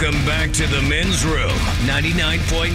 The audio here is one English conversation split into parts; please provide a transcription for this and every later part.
Welcome back to the Men's Room, 99.9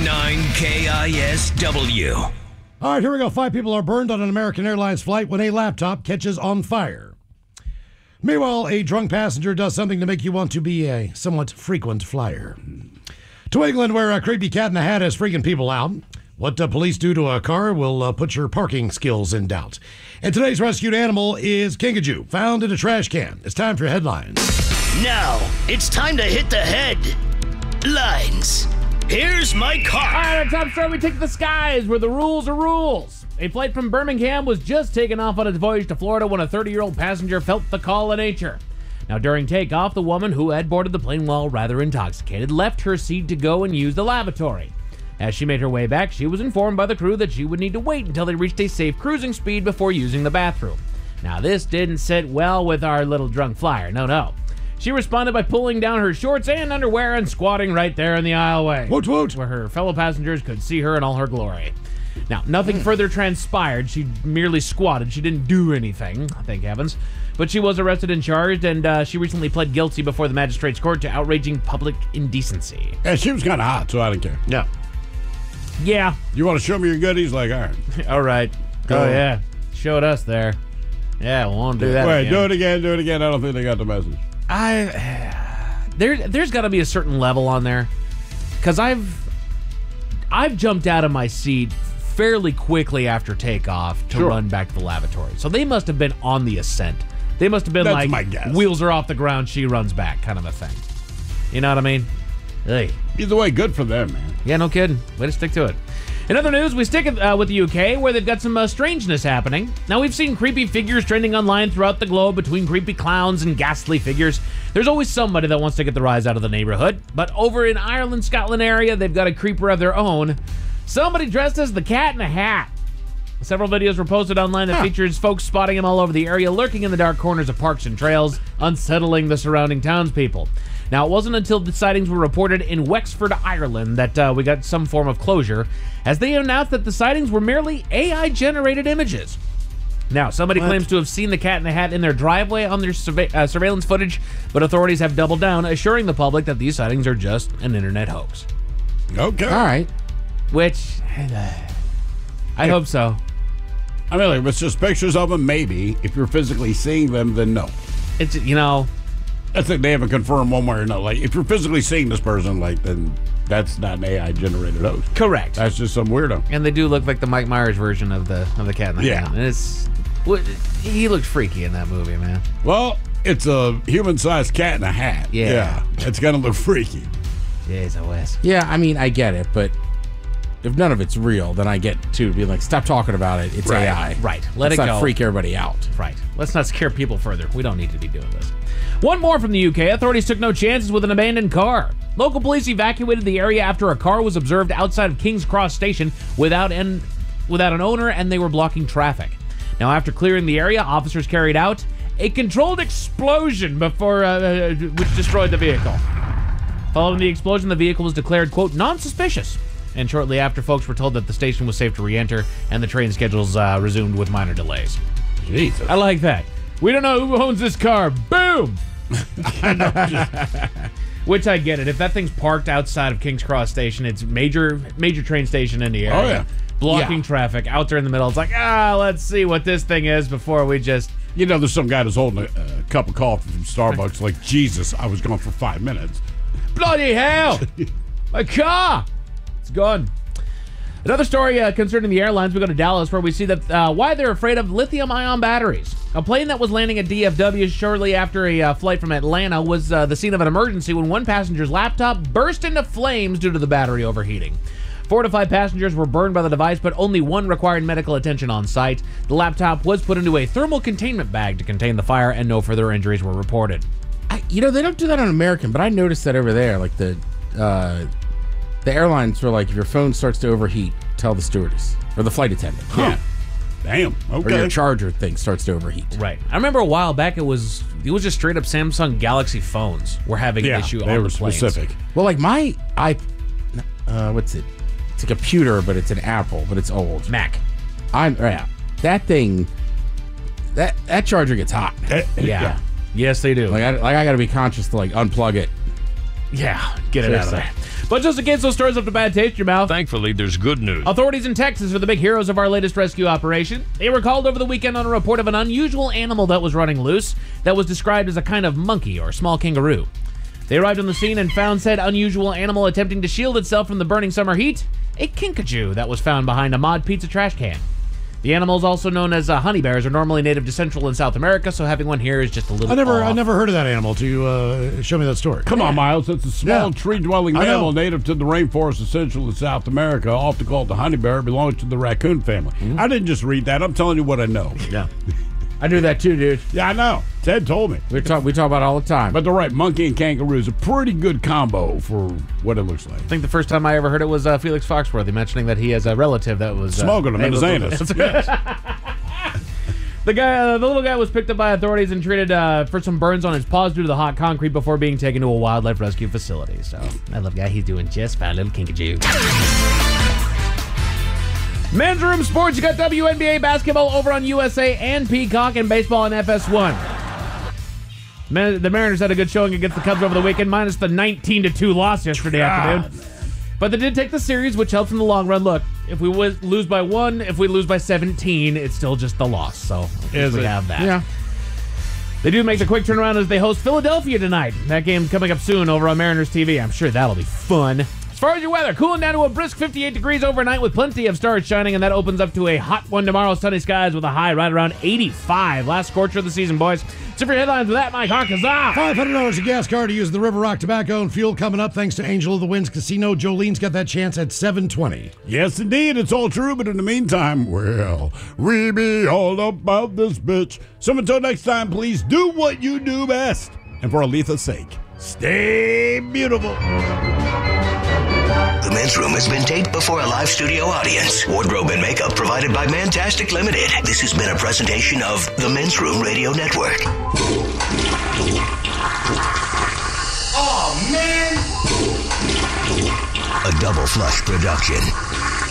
KISW. All right, here we go. 5 people are burned on an American Airlines flight when a laptop catches on fire. Meanwhile, a drunk passenger does something to make you want to be a somewhat frequent flyer. To England, where a creepy cat in a hat is freaking people out. What police do to a car will put your parking skills in doubt. And today's rescued animal is Kinkajou, found in a trash can. It's time for headlines. Now, it's time to hit the headlines. Here's my car. All right, our top story, we take to the skies where the rules are rules. A flight from Birmingham was just taken off on its voyage to Florida when a 30-year-old passenger felt the call of nature. Now, during takeoff, the woman who had boarded the plane while rather intoxicated left her seat to go and use the lavatory. As she made her way back, she was informed by the crew that she would need to wait until they reached a safe cruising speed before using the bathroom. Now, this didn't sit well with our little drunk flyer. No. She responded by pulling down her shorts and underwear and squatting right there in the aisleway. Woot woot. Where her fellow passengers could see her in all her glory. Now, nothing further transpired. She merely squatted. She didn't do anything, thank heavens. But she was arrested and charged, and she recently pled guilty before the magistrate's court to outraging public indecency. Yeah, she was kind of hot, so I didn't care. Yeah. You want to show me your goodies? Like, all right. All right. Go. Oh, yeah. Showed us there. Yeah, we won't do that Wait, again. do it again. I don't think they got the message. There's got to be a certain level on there, because I've jumped out of my seat fairly quickly after takeoff to run back to the lavatory. So they must have been on the ascent. They must have been That's my guess. Wheels are off the ground, she runs back kind of a thing. You know what I mean? Hey. Either way, good for them, man. Yeah, no kidding. Way to stick to it. In other news, we stick with the UK, where they've got some strangeness happening. Now, we've seen creepy figures trending online throughout the globe between creepy clowns and ghastly figures. There's always somebody that wants to get the rise out of the neighborhood. But over in Ireland, Scotland area, they've got a creeper of their own. Somebody dressed as the Cat in a Hat. Several videos were posted online that features folks spotting him all over the area, lurking in the dark corners of parks and trails, unsettling the surrounding townspeople. Now, it wasn't until the sightings were reported in Wexford, Ireland, that we got some form of closure, as they announced that the sightings were merely AI-generated images. Now, somebody claims to have seen the Cat in the Hat in their driveway on their surveillance footage, but authorities have doubled down, assuring the public that these sightings are just an internet hoax. Okay. All right. Which, I hope so. I mean, like, if it's just pictures of them, maybe. If you're physically seeing them, then no. It's, you know... I think they haven't confirmed one way or another. Like, if you're physically seeing this person, like, then that's not an AI-generated hoax. Correct. That's just some weirdo. And they do look like the Mike Myers version of the Cat in the Hat. And it's... He looked freaky in that movie, man. Well, it's a human-sized cat in a hat. Yeah. It's going to look freaky. Jeez, oh, Wes. Yeah, I mean, I get it, but if none of it's real, then I get to be like, stop talking about it. It's AI. Right. Let Let's it not go. freak everybody out. Right. Let's not scare people further. We don't need to be doing this. One more from the UK. Authorities took no chances with an abandoned car. Local police evacuated the area after a car was observed outside of King's Cross Station without an owner, and they were blocking traffic. Now, after clearing the area, officers carried out a controlled explosion before which destroyed the vehicle. Following the explosion, the vehicle was declared, quote, non-suspicious. And shortly after, folks were told that the station was safe to re-enter, and the train schedules resumed with minor delays. Jesus. I like that. We don't know who owns this car. Boom! Which I get it. If that thing's parked outside of King's Cross Station, it's major train station in the area. Oh, yeah. Blocking traffic out there in the middle. It's like, let's see what this thing is before we just... You know, there's some guy that's holding a cup of coffee from Starbucks like, Jesus, I was gone for 5 minutes. Bloody hell! My car! It's gone. Another story concerning the airlines. We go to Dallas, where we see that why they're afraid of lithium-ion batteries. A plane that was landing at DFW shortly after a flight from Atlanta was the scene of an emergency when one passenger's laptop burst into flames due to the battery overheating. 4 to 5 passengers were burned by the device, but only one required medical attention on site. The laptop was put into a thermal containment bag to contain the fire, and no further injuries were reported. They don't do that on American, but I noticed that over there, like the airlines were like, if your phone starts to overheat, tell the stewardess or the flight attendant. Yeah. Damn. Okay. Or your charger thing starts to overheat. Right. I remember a while back it was just straight up Samsung Galaxy phones were having an issue on the planes. Specific. Well, like my what's it? It's a computer, but it's an Apple, but it's old. Mac. That thing, that charger gets hot. Yeah. Yes, they do. Like I got to be conscious to like unplug it Yeah, get it out of there. But just in case those stories left a bad taste in your mouth, Thankfully, there's good news. authorities in Texas are the big heroes of our latest rescue operation. They were called over the weekend on a report of an unusual animal that was running loose that was described as a kind of monkey or small kangaroo. They arrived on the scene and found said unusual animal attempting to shield itself from the burning summer heat, a kinkajou that was found behind a Mod Pizza trash can. The animals, also known as honey bears, are normally native to Central and South America, so having one here is just a little I off. never heard of that animal. To show me that story. Come on, Miles. It's a small Yeah. tree-dwelling I know. mammal native to the rainforest of Central and South America, often called the honey bear. It belongs to the raccoon family. I didn't just read that. I'm telling you what I know. Yeah. I do that too, dude. Yeah, I know. Ted told me. We talk about it all the time. But they're right. Monkey and kangaroo is a pretty good combo for what it looks like. I think the first time I ever heard it was Felix Foxworthy mentioning that he has a relative that was Smoking them in his anus. The little guy was picked up by authorities and treated for some burns on his paws due to the hot concrete before being taken to a wildlife rescue facility. So, I love the guy. He's doing just fine, little kinkajou. Men's Room Sports, you got WNBA basketball over on USA and Peacock, and baseball on FS1. The Mariners had a good showing against the Cubs over the weekend, minus the 19-2 loss yesterday afternoon. But they did take the series, which helps in the long run. Look, if we lose by 1, if we lose by 17, it's still just the loss. So we have that. Yeah. They do make the quick turnaround as they host Philadelphia tonight. That game coming up soon over on Mariners TV. I'm sure that'll be fun. As far as your weather, cooling down to a brisk 58 degrees overnight with plenty of stars shining, and that opens up to a hot one tomorrow. Sunny skies with a high right around 85. Last scorcher of the season, boys. So for your headlines with that, Mike Harkazah. $500 a gas card to use the River Rock Tobacco and Fuel coming up thanks to Angel of the Winds Casino. Jolene's got that chance at 7:20. Yes, indeed. It's all true. But in the meantime, well, we be all about this bitch. So until next time, please do what you do best. And for Aletha's sake, stay beautiful. The Men's Room has been taped before a live studio audience. Wardrobe and makeup provided by Mantastic Limited. This has been a presentation of the Men's Room Radio Network. Oh, man! A Double Flush production.